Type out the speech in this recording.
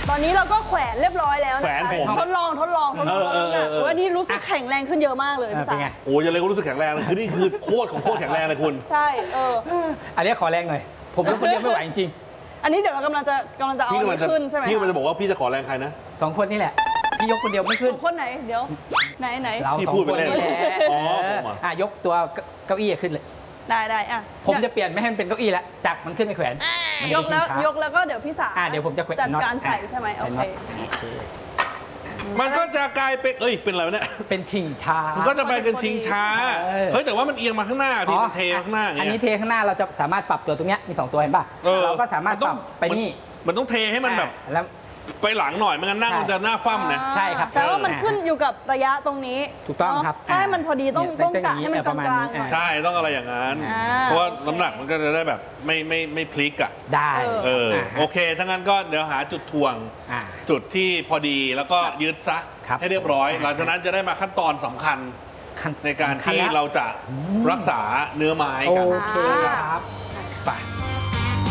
ตอนนี้เราก็แขวนเรียบร้อยแล้วนะแขวนผมทดลองว่านี่รู้สึกแข็งแรงขึ้นเยอะมากเลยพี่สาเป็นไงโอ้ยยังไงก็รู้สึกแข็งแรงเลยคือนี่คือโคตรของโคตรแข็งแรงเลยคุณใช่อันนี้ขอแรงหน่อย ผมยกคนเดียวไม่ไหวจริงอันนี้เดี๋ยวเรากำลังจะเอาพี่กำลัอังนจะนี้ขึ้นใช่ไหมพี่กำลังจะบอกว่าพี่จะขอแรงใครนะๆ2 คนนี่แหละ พี่ยกคนเดียวไม่ขึ้นคนไหนเดี๋ยวไหนเราพี่ 2 พูดคไปนเล่นนี่แหละอ๋อผมอ่ะยกตัวเก้าอี้ขึ้นเลยได้อ่ะผมจะเปลี่ยนไม่ให้มันเป็นเก้าอี้แล้วจับมันขึ้นไปแขวนมันยจะกแล้วชิงช้ายกแล้วก็เดี๋ยวพี่สาเดี๋ยวผมจะแขวนจัดน็อตการใส่ใช่ไหมโอใส่เคน็อตโอเคมันก็จะกลายเป็นเป็นอะไรวะเนี่ยเป็นชิงช้ามันก็จะไปเป็นชิงช้าเออเฮ้ยแต่ว่ามันเอียงมาข้างหน้าพี่มันเทมาข้างหน้าอย่างอันเงี้นี้ยเทข้างหน้าเราจะสามารถปรับตัวตรงเนี้ยมี 2 ตัวเห็นป่ะ เราก็สามารถปรับไปนี่มันต้องเทให้มันแบบแล้วไปหลังหน่อยไม่งั้นนั่งใช่มันจะหน้าฟ่ำนะใช่ครับแต่ว่ามันขึ้นอยู่กับระยะตรงนี้ถูกต้องครับถ้าให้มันพอดีต้องเนี่ยกะให้มันประมาณกลางนี้ๆหน่อยใช่ต้องอะไรอย่างนั้นอ่าเพราะว่าโอเคน้ำหนักมันก็จะได้แบบไม่พลิกอ่ะได้โอเคถ้างั้นก็เดี๋ยวหาจุดทวงอ่าจุดที่พอดีแล้วก็ยึดซะครับให้เรียบร้อย หลังจากนั้นจะได้มาขั้นตอนสำคัญขั้นในการที่ขั้นแล้วเราจะรักษาเนื้อไม้โอกันเคครับ